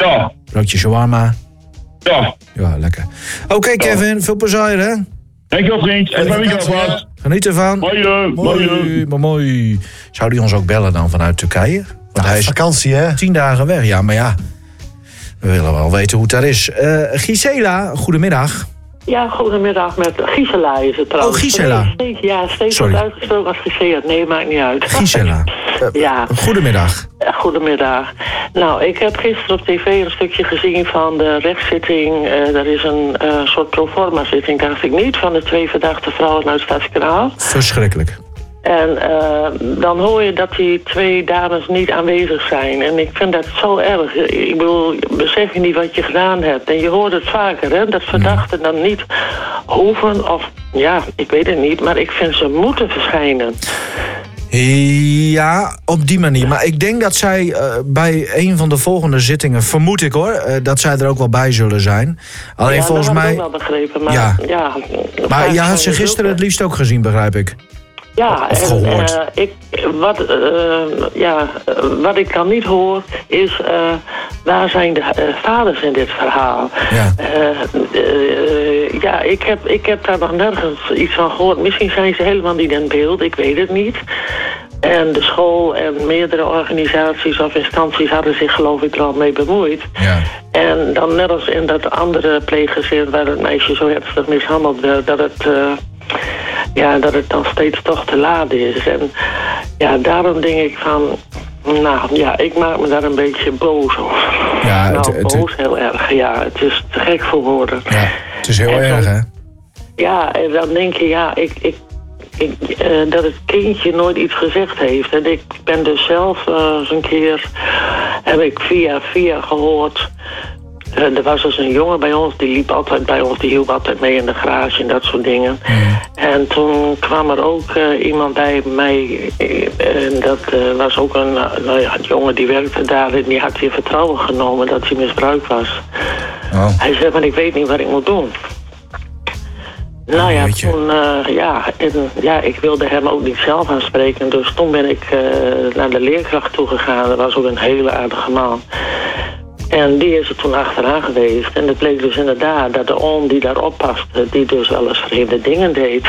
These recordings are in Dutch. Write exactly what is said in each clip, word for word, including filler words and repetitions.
Ja. Broodje shawarma. Ja. Ja, lekker. Oké, okay, Kevin, ja. Veel plezier, hè? Dankjewel, vriend. En ben ik alvast. Geniet ervan. Mooi, mooi. Mooi, mooi, mooi. Zou die ons ook bellen dan vanuit Turkije? Want ja, hij is vakantie, hè? Tien dagen weg, ja, maar ja. We willen wel weten hoe het daar is. Uh, Gisela, goedemiddag. Ja, goedemiddag met Gisela is het trouwens. Oh, Gisela. Steeds, ja, steeds wordt uitgesproken als Gisela. Nee, maakt niet uit. Gisela. Uh, ja. Goedemiddag. Uh, goedemiddag. Nou, ik heb gisteren op tv een stukje gezien van de rechtszitting. Uh, er is een uh, soort proforma-zitting, dacht ik niet, van de twee verdachte vrouwen uit Stadskanaal. Verschrikkelijk. En uh, dan hoor je dat die twee dames niet aanwezig zijn. En ik vind dat zo erg. Ik bedoel, besef je niet wat je gedaan hebt. En je hoort het vaker, hè. Dat verdachten dan niet hoeven of... Ja, ik weet het niet, maar ik vind ze moeten verschijnen. Ja, op die manier. Maar ik denk dat zij uh, bij een van de volgende zittingen, vermoed ik hoor, uh, dat zij er ook wel bij zullen zijn. Alleen ja, volgens dat mij. heb ik wel begrepen. Maar, ja. Ja, maar je had ze gisteren het liefst ook gezien, begrijp ik. Ja, of en gehoord. Uh, ik, wat, uh, ja, wat ik dan niet hoor is, uh, waar zijn de uh, vaders in dit verhaal? Ja, uh, uh, ja ik, heb, ik heb daar nog nergens iets van gehoord. Misschien zijn ze helemaal niet in beeld, ik weet het niet. En de school en meerdere organisaties of instanties hadden zich geloof ik er al mee bemoeid. Ja. En dan net als in dat andere pleeggezin waar het meisje zo ernstig mishandeld werd, dat het... Uh, Ja, dat het dan steeds toch te laat is. En ja, daarom denk ik van... Nou, ja, ik maak me daar een beetje boos over. Ja, het, nou, het, boos heel erg. Ja, het is te gek voor woorden. Ja, het is heel en erg, dan, hè? Ja, en dan denk je, ja, ik... ik Ik, uh, dat het kindje nooit iets gezegd heeft. En ik ben dus zelf uh, eens een keer... heb ik via via gehoord... Uh, er was dus een jongen bij ons, die liep altijd bij ons, die hielp altijd mee in de garage en dat soort dingen. Mm. En toen kwam er ook uh, iemand bij mij, en dat uh, was ook een, uh, nou ja, een jongen die werkte daar en die had in vertrouwen genomen dat hij misbruikt was. Oh. Hij zei, maar ik weet niet wat ik moet doen. Nou ja, toen, uh, ja, en, ja, ik wilde hem ook niet zelf aanspreken, dus toen ben ik uh, naar de leerkracht toegegaan. Dat was ook een hele aardige man. En die is er toen achteraan geweest. En het bleek dus inderdaad dat de oom die daar oppaste, die dus wel eens vreemde dingen deed.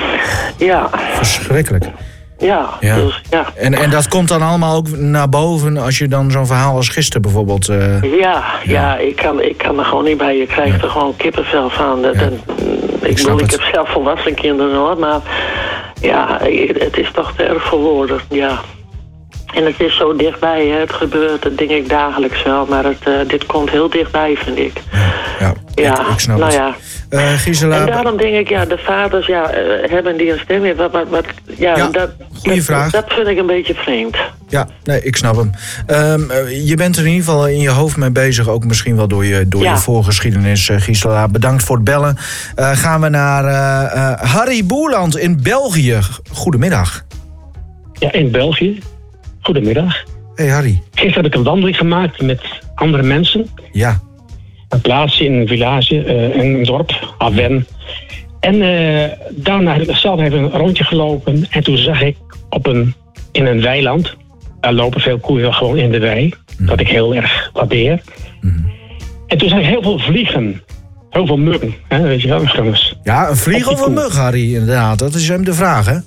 Ja. Verschrikkelijk. Ja, ja. Dus, ja. En, en dat komt dan allemaal ook naar boven als je dan zo'n verhaal als gisteren bijvoorbeeld... Uh... Ja, ja, ja ik, kan, ik kan er gewoon niet bij. Je krijgt ja. er gewoon kippenvel van. Dat, ja. en, ik ik bedoel, ik heb zelf volwassen kinderen hoor, maar ja, het is toch te erg voor woorden, ja. En het is zo dichtbij, hè. Het gebeurt, dat denk ik dagelijks wel, maar het, uh, dit komt heel dichtbij, vind ik. Ja, ja, ja ik, ik snap nou het. Ja. Uh, Gisela... En daarom denk ik, ja, de vaders, ja, uh, hebben die een stem. Wat, wat, wat, ja, ja, dat, goeie dat, vraag. Dat vind ik een beetje vreemd. Ja, nee, ik snap hem. Um, uh, je bent er in ieder geval in je hoofd mee bezig, ook misschien wel door je, door ja. je voorgeschiedenis, uh, Gisela. Bedankt voor het bellen. Uh, gaan we naar uh, uh, Harry Boerland in België. Goedemiddag. Ja, in België. Goedemiddag. Hey Harry. Gisteren heb ik een wandeling gemaakt met andere mensen. Ja. Een plaatsje in een village, uh, in een dorp, Aven. En uh, daarna heb ik zelf even een rondje gelopen. En toen zag ik op een, in een weiland, daar lopen veel koeien gewoon in de wei. Mm. Dat ik heel erg waardeer. Mm. En toen zag ik heel veel vliegen. Heel veel muggen, hè, weet je wel, grummers. Ja, een vlieg of een mug, Harry, inderdaad. Dat is hem de vraag, hè?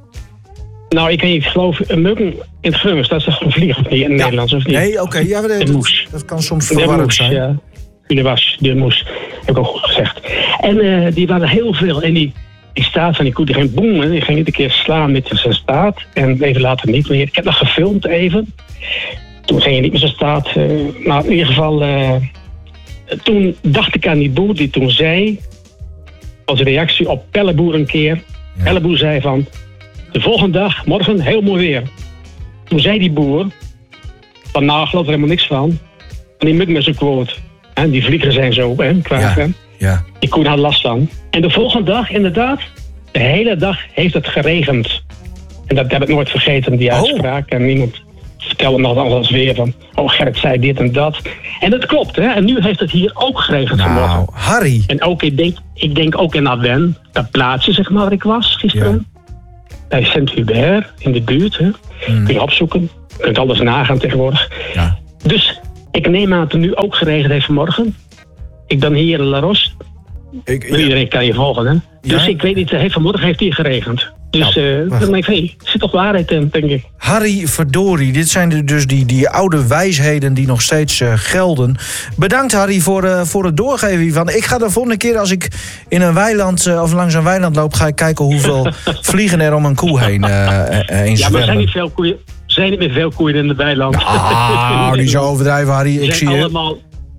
Nou, ik weet niet, ik geloof, een muggen in het grummers, dat is toch een vlieg of niet, in het ja. Nederlands of niet? Nee, oké, okay, ja, de, de moes. Dat kan soms verwarrend zijn. Ja. De was, de moes, heb ik ook goed gezegd. En uh, die waren heel veel. En die, die staat van die koe, die ging boem, en die ging iedere keer slaan met zijn staart. En even later niet meer. Ik heb nog gefilmd even. Toen ging hij niet met zijn staart. Uh, maar in ieder geval, uh, toen dacht ik aan die boer die toen zei, als reactie op Pelleboer een keer. Ja. Pelleboer zei van, de volgende dag, morgen, heel mooi weer. Toen zei die boer, van nou, ik geloof er helemaal niks van. En die muk met zijn quote. En die vliegen zijn zo, hè, kwaad, ja, ja. Die koe had last van. En de volgende dag, inderdaad, de hele dag heeft het geregend. En dat heb ik nooit vergeten, die uitspraak. Oh. En niemand vertelde nog alles weer van, oh Gerrit zei dit en dat. En dat klopt, hè. En nu heeft het hier ook geregend nou, vanmorgen. Harry. En ook, ik denk, ik denk ook in Aven, dat plaatsje, zeg maar, waar ik was gisteren. Ja. Bij Saint-Hubert, in de buurt, hè. Mm. Kun je opzoeken. Je kunt alles nagaan tegenwoordig. Ja. Dus... Ik neem aan dat het nu ook geregend heeft vanmorgen. Ik ben hier in La Ros. Ik, ja. Iedereen kan je volgen, hè? Ja? Dus ik weet niet, heeft vanmorgen heeft hier geregend. Dus Nou, uh, dan denk ik, hey, er zit toch waarheid in, denk ik. Harry verdorie, dit zijn de- dus die, die oude wijsheden die nog steeds uh, gelden. Bedankt Harry voor, uh, voor het doorgeven hiervan. Ik ga de volgende keer als ik in een weiland uh, of langs een weiland loop, ga ik kijken hoeveel vliegen er om een koe heen, uh, heen Ja, maar er zijn zwerven. niet veel koeien. Er zijn niet meer veel koeien in het weiland. Ah, die zo overdrijven Harry. Ze Ik zijn zie je. allemaal...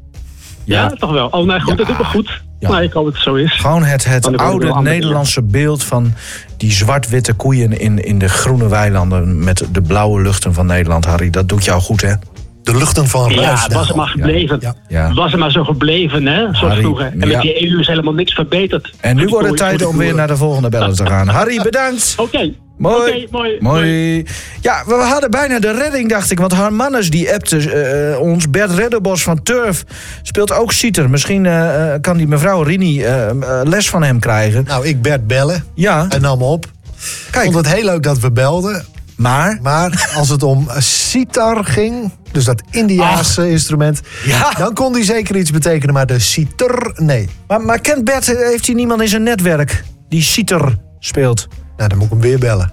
Ja. Ja. toch wel. Oh, nou goed, Ja. dat doet me goed. Ja. Nou, ik hoop dat het zo is. Gewoon het, het Want ik wil oude wel andere Nederlandse beeld van die zwart-witte koeien in, in de groene weilanden met de blauwe luchten van Nederland, Harry. Dat doet jou goed, hè? De luchten van Ja, Ruisdael. het was er maar gebleven. Ja. Ja. Het was er maar zo gebleven, hè? Zoals Harry, vroeger. En ja. met die E U is helemaal niks verbeterd. En nu Voor wordt die het koeien, tijd voor om die weer naar de volgende bellen te gaan. Harry, bedankt. Oké. Mooi. Oké, mooi. Mooi. Ja, we hadden bijna de redding, dacht ik. Want Harmannes die appte uh, ons. Bert Redderbos van Turf speelt ook citer. Misschien uh, kan die mevrouw Rini uh, uh, les van hem krijgen. Nou, ik Bert bellen. Ja, Hij nam op. kijk. Ik vond het heel leuk dat we belden. Maar, Maar als het om sitar ging, dus dat Indiaanse instrument, Ja. dan kon die zeker iets betekenen. Maar de sitar, nee. maar, maar kent Bert, uh, heeft hij niemand in zijn netwerk die citer speelt? Nou, dan moet ik hem weer bellen.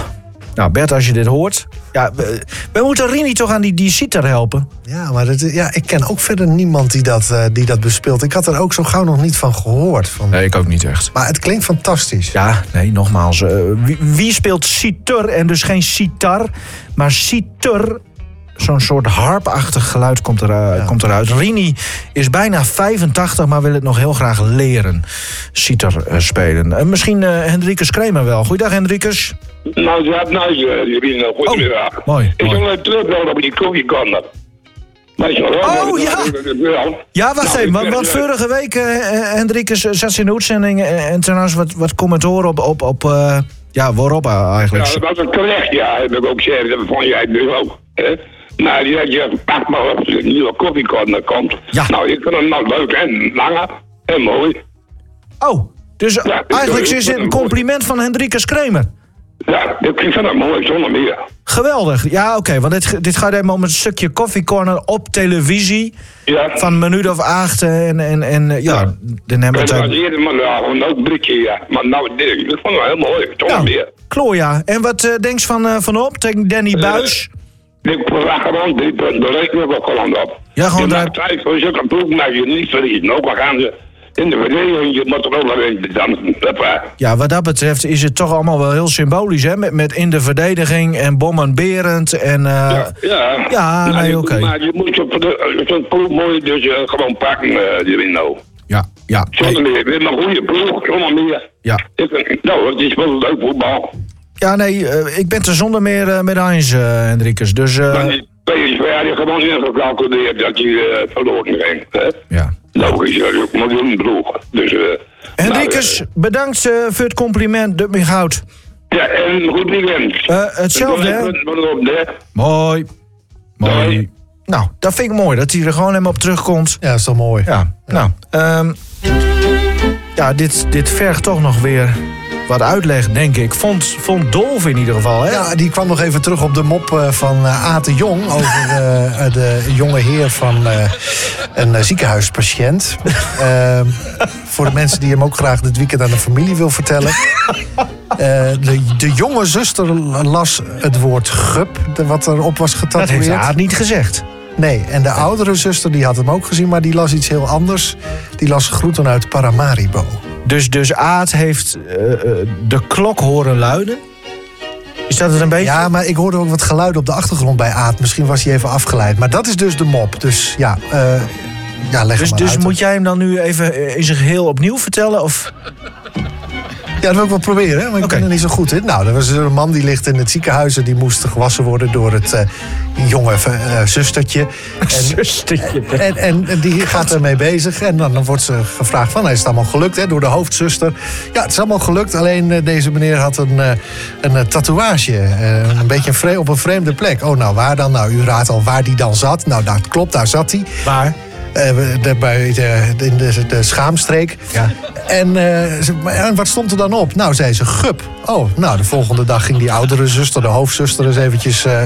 Nou, Bert, als je dit hoort. Ja, we, we moeten Rini toch aan die, die citer helpen. Ja, maar dat, ja, ik ken ook verder niemand die dat, uh, die dat bespeelt. Ik had er ook zo gauw nog niet van gehoord. Van... Nee, ik ook niet echt. Maar het klinkt fantastisch. Ja, nee, nogmaals. Uh, wie, wie speelt citer en dus geen sitar, maar citer, zo'n soort harpachtig geluid komt, er, uh, Ja. komt eruit. Rini is bijna vijfentachtig, maar wil het nog heel graag leren, citer uh, spelen. Uh, misschien uh, Hendrikus Kremer wel. Goeiedag, Hendrikus. Nou, je hebt nou, Jurien, goedemiddag. Oh, mooi, Ik mooi. wil even terugbellen op die koffiecorner. Maar je Oh, ja. Ja, wacht even, want, want vorige week, uh, Hendrikus, uh, zat ze in de uitzending uh, en trouwens wat, wat commentaren op, op, op uh, ja, waarop uh, eigenlijk. Ja, dat was een terecht, ja, heb ik ook gezegd. Dat vond jij dus ook. Hè? Nou, die had je pak maar op de nieuwe koffiecorner komt. Ja. Nou, ik vind hem nou leuk en langer en mooi. Oh, dus uh, Ja, eigenlijk ik- is dit een compliment van Hendrikus Kremer. Ja, ik vind hem mooi, zonder meer. Geweldig. Ja, oké, okay, want dit, dit gaat helemaal om een stukje koffiecorner op televisie. Ja. Van een minuut of acht. En, en, en ja, Ja. dan hebben En we dat was het... eerder maar ja, gewoon ook Britje, ja. Maar nou, dit, ik vond hem heel mooi, zonder Ja, meer. Kloja. En wat uh, denk je van, uh, van op tegen Danny Buis? Ik verwacht gewoon drie punten, daar reken ik ook gewoon op. Ja, gewoon je daar- maakt tijd voor zulke ploeg, maar je niet verliezen. Ook al gaan ze in de verdediging, je moet er ook wel in dansen. Ja, wat dat betreft is het toch allemaal wel heel symbolisch, hè? Met, met in de verdediging en bommenberend en... Uh, Ja, ja. ja, Maar nee, je- oké. Maar je moet zo'n zo ploeg mooi dus uh, gewoon pakken, uh, die winnaar. Ja, ja. Zonder Nee, meer, we hebben een goede ploeg, zonder meer. ja. Ik, nou, het is wel leuk voetbal. Ja, nee, uh, ik ben het er zonder meer uh, met eens, uh, Hendrikus. Dus, uh, Maar die P S V had je gewoon ingecalculeerd dat je uh, verloren ging. Hè? ja. Logisch, dat is ook een miljoen ploeg. Dus, uh, Hendrikus, nou, bedankt uh, voor het compliment. Dat me goud. uh, ja, en goed weekend. Uh, hetzelfde, hè? Mooi. Mooi. Doei. Nou, dat vind ik mooi, dat hij er gewoon helemaal op terugkomt. Ja, is toch mooi. Ja, nou. Um, ja, dit, dit vergt toch nog weer wat uitleg, denk ik. Vond, vond Dolf in ieder geval, hè? Ja, die kwam nog even terug op de mop uh, van uh, A. de Jong... over uh, de jonge heer van uh, een uh, ziekenhuispatiënt. Uh, voor de mensen die hem ook graag dit weekend aan de familie wil vertellen. Uh, de, de jonge zuster las het woord gup, de, wat erop was Dat heeft getatoeëerd. Aad niet gezegd. Nee, en de oudere zuster die had hem ook gezien... maar die las iets heel anders. Die las groeten uit Paramaribo. Dus, dus Aad heeft uh, de klok horen luiden. Is dat het een beetje? Ja, maar ik hoorde ook wat geluiden op de achtergrond bij Aad. Misschien was hij even afgeleid. Maar dat is dus de mop. Dus ja, uh, ja leg dus hem maar dus uit. moet jij hem dan nu even in zijn geheel opnieuw vertellen? Of? Ja, dat wil ik wel proberen, hè, maar ik Oké. ben er niet zo goed in. Nou, er was een man die ligt in het ziekenhuis... en die moest gewassen worden door het uh, jonge uh, zustertje. En, Zustertje. en, en, en die gaat ermee bezig. En dan, dan wordt ze gevraagd van, is het allemaal gelukt, hè, door de hoofdzuster? Ja, het is allemaal gelukt, alleen uh, deze meneer had een, uh, een uh, tatoeage. Uh, een beetje een vre- op een vreemde plek. Oh, nou, waar dan? Nou, u raadt al waar die dan zat. Nou, dat klopt, daar zat hij. Waar? Uh, de, bij de, in de, de schaamstreek. Ja. En, uh, ze, en wat stond er dan op? Nou, zei ze, gup. Oh, nou, de volgende dag ging die oudere zuster, de hoofdzuster, eens eventjes uh,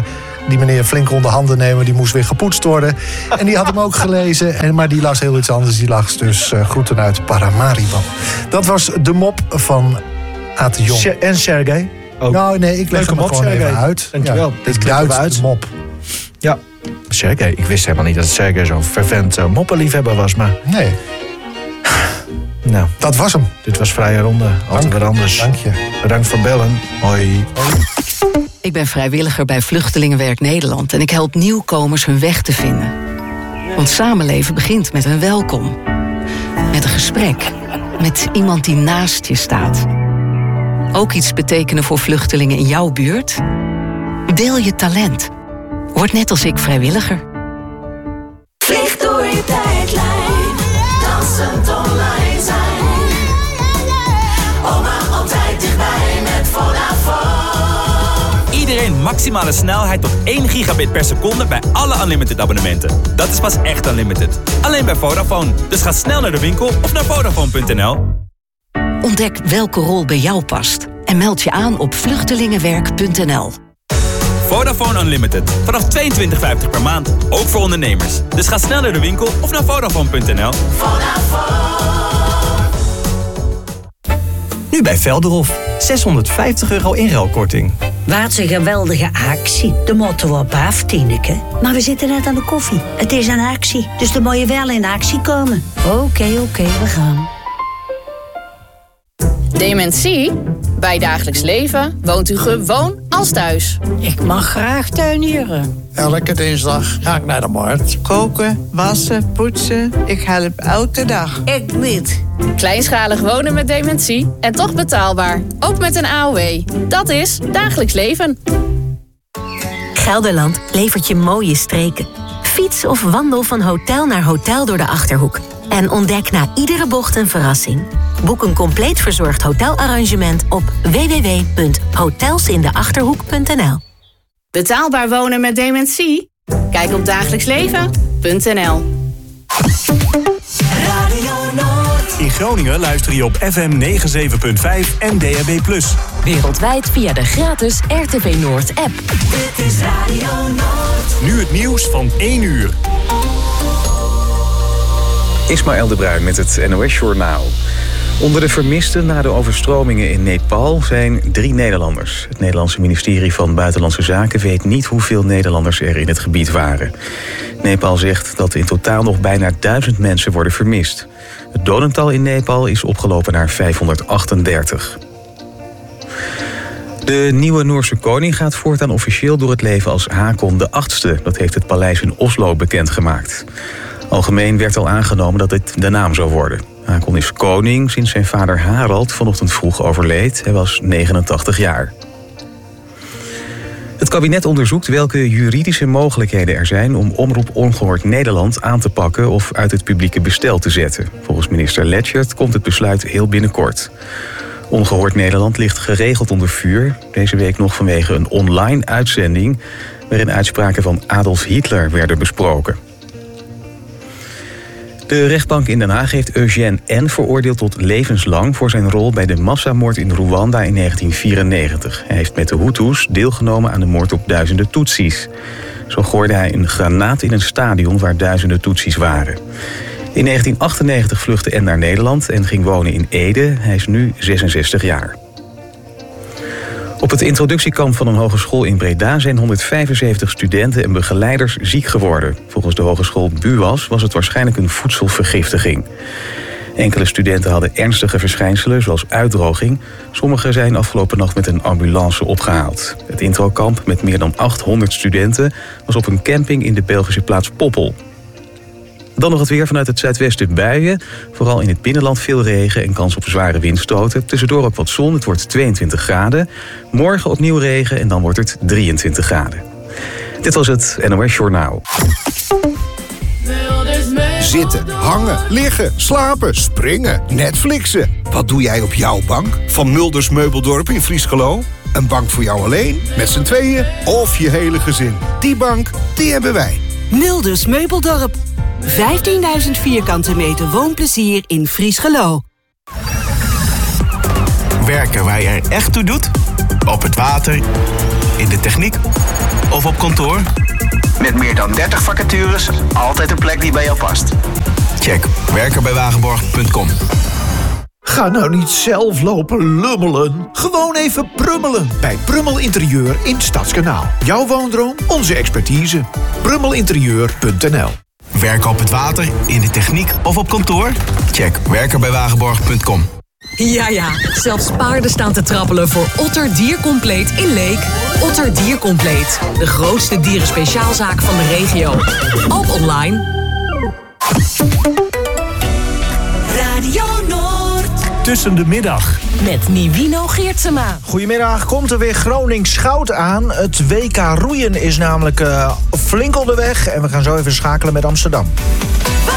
die meneer flink onder handen nemen. Die moest weer gepoetst worden. En die had hem ook gelezen. En, maar die las heel iets anders. Die las dus uh, groeten uit Paramaribo. Dat was de mop van Aad de Jong. En Sergej? Ook. Nou, nee, ik leg hem mop, gewoon Sergej. even uit. Dankjewel. Ja, dit duidt uit. Mop. Ja, Sergej. Ik wist helemaal niet dat Sergej zo'n fervent uh, moppenliefhebber was, maar... Nee. Nou, dat was hem. Dit was Vrije Ronde. Altijd weer anders. Dank je. Bedankt voor bellen. Hoi. Ik ben vrijwilliger bij Vluchtelingenwerk Nederland en ik help nieuwkomers hun weg te vinden. Want samenleven begint met een welkom. Met een gesprek. Met iemand die naast je staat. Ook iets betekenen voor vluchtelingen in jouw buurt? Deel je talent. Word net als ik vrijwilliger. Vlieg door je tijdlijn. Dansend online zijn. Oma altijd dichtbij met Vodafone. Iedereen maximale snelheid tot één gigabit per seconde bij alle Unlimited abonnementen. Dat is pas echt Unlimited. Alleen bij Vodafone. Dus ga snel naar de winkel of naar Vodafone punt n l. Ontdek welke rol bij jou past. En meld je aan op vluchtelingenwerk punt n l. Vodafone Unlimited. Vanaf tweeëntwintig vijftig per maand. Ook voor ondernemers. Dus ga snel naar de winkel of naar Vodafone punt n l. Vodafone. Nu bij Velderhof. zeshonderdvijftig euro inruilkorting. Wat een geweldige actie. De motto op af, Tineke. Maar we zitten net aan de koffie. Het is een actie, dus dan moet je wel in actie komen. Oké, okay, oké, okay, we gaan. Dementie? Bij Dagelijks Leven woont u gewoon als thuis. Ik mag graag tuinieren. Elke dinsdag ga ik naar de markt. Koken, wassen, poetsen. Ik help elke dag. Ik niet. Kleinschalig wonen met dementie en toch betaalbaar. Ook met een A O W. Dat is Dagelijks Leven. Gelderland levert je mooie streken. Fiets of wandel van hotel naar hotel door de Achterhoek. En ontdek na iedere bocht een verrassing. Boek een compleet verzorgd hotelarrangement op w w w punt hotelsindachterhoek punt n l. Betaalbaar wonen met dementie? Kijk op dagelijksleven punt n l. In Groningen luister je op F M negenenzeventig punt vijf en D A B plus. Wereldwijd via de gratis R T V Noord app. Dit is Radio Noord. Nu het nieuws van één uur. Ismaël de Bruin met het N O S-journaal. Onder de vermisten na de overstromingen in Nepal zijn drie Nederlanders. Het Nederlandse ministerie van Buitenlandse Zaken weet niet hoeveel Nederlanders er in het gebied waren. Nepal zegt dat in totaal nog bijna duizend mensen worden vermist. Het dodental in Nepal is opgelopen naar vijfhonderdachtendertig. De nieuwe Noorse koning gaat voortaan officieel door het leven als Hakon de achtste. Dat heeft het paleis in Oslo bekendgemaakt. Algemeen werd al aangenomen dat dit de naam zou worden. Hakon is koning sinds zijn vader Harald vanochtend vroeg overleed. Hij was negenentachtig jaar. Het kabinet onderzoekt welke juridische mogelijkheden er zijn om Omroep Ongehoord Nederland aan te pakken of uit het publieke bestel te zetten. Volgens minister Letchert komt het besluit heel binnenkort. Ongehoord Nederland ligt geregeld onder vuur. Deze week nog vanwege een online uitzending waarin uitspraken van Adolf Hitler werden besproken. De rechtbank in Den Haag heeft Eugène N. veroordeeld tot levenslang voor zijn rol bij de massamoord in Rwanda in negentien vierennegentig. Hij heeft met de Hutus deelgenomen aan de moord op duizenden Tutsis. Zo gooide hij een granaat in een stadion waar duizenden Tutsis waren. In negentien achtennegentig vluchtte N. naar Nederland en ging wonen in Ede. Hij is nu zesenzestig jaar. Op het introductiekamp van een hogeschool in Breda zijn honderdvijfenzeventig studenten en begeleiders ziek geworden. Volgens de hogeschool BUAS was het waarschijnlijk een voedselvergiftiging. Enkele studenten hadden ernstige verschijnselen, zoals uitdroging. Sommigen zijn afgelopen nacht met een ambulance opgehaald. Het introkamp met meer dan achthonderd studenten was op een camping in de Belgische plaats Poppel. Dan nog het weer vanuit het zuidwesten buien. Vooral in het binnenland veel regen en kans op zware windstoten. Tussendoor ook wat zon, het wordt tweeëntwintig graden. Morgen opnieuw regen en dan wordt het drieëntwintig graden. Dit was het N O S Journaal. Zitten, hangen, liggen, slapen, springen, Netflixen. Wat doe jij op jouw bank? Van Mulders Meubeldorp in Friesgelo? Een bank voor jou alleen, met z'n tweeën of je hele gezin? Die bank, die hebben wij. Mulders Meubeldorp. vijftienduizend vierkante meter woonplezier in Friesgelo. Werken waar je er echt toe doet? Op het water, in de techniek of op kantoor? Met meer dan dertig vacatures, altijd een plek die bij jou past. Check werken bij wagenborg punt com. Ga nou niet zelf lopen lummelen. Gewoon even prummelen bij Prummel Interieur in Stadskanaal. Jouw woondroom, onze expertise. prummel interieur punt n l. Werken op het water, in de techniek of op kantoor? Check werken bij wagenborg punt com. Ja, ja, zelfs paarden staan te trappelen voor Otter Diercompleet in Leek. Otter Diercompleet, de grootste dierenspeciaalzaak van de regio. Ook online. Radio Noord. Tussen de middag. Met Nivino Geertsema. Goedemiddag, komt er weer Groningen-Schout aan. Het W K roeien is namelijk uh, flink onderweg. En we gaan zo even schakelen met Amsterdam.